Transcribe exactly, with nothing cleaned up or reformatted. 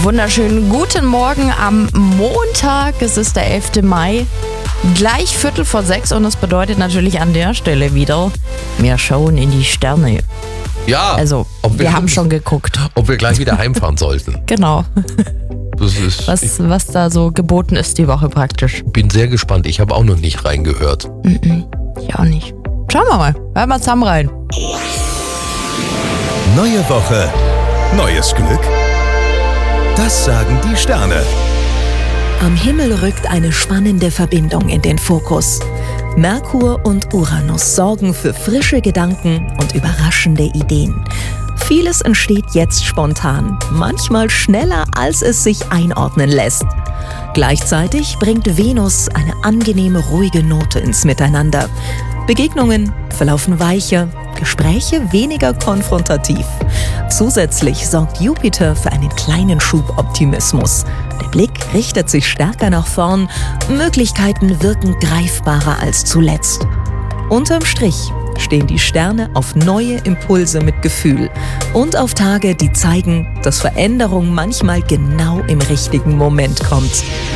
Wunderschönen guten Morgen am Montag. Es ist der elfte Mai. Gleich Viertel vor sechs und das bedeutet natürlich an der Stelle wieder, wir schauen in die Sterne. Ja, Also, wir, wir haben schon geguckt. Ob wir gleich wieder heimfahren sollten. Genau. Das ist, Was, ich was da so geboten ist die Woche praktisch. bin sehr gespannt. Ich habe auch noch nicht reingehört. Ich auch nicht. Schauen wir mal. Hören wir zusammen rein. Neue Woche, neues Glück? Das sagen die Sterne. Am Himmel rückt eine spannende Verbindung in den Fokus. Merkur und Uranus sorgen für frische Gedanken und überraschende Ideen. Vieles entsteht jetzt spontan, manchmal schneller, als es sich einordnen lässt. Gleichzeitig bringt Venus eine angenehme, ruhige Note ins Miteinander. Begegnungen verlaufen weicher, Gespräche weniger konfrontativ. Zusätzlich sorgt Jupiter für einen kleinen Schub Optimismus. Der Blick richtet sich stärker nach vorn, Möglichkeiten wirken greifbarer als zuletzt. Unterm Strich stehen die Sterne auf neue Impulse mit Gefühl und auf Tage, die zeigen, dass Veränderung manchmal genau im richtigen Moment kommt.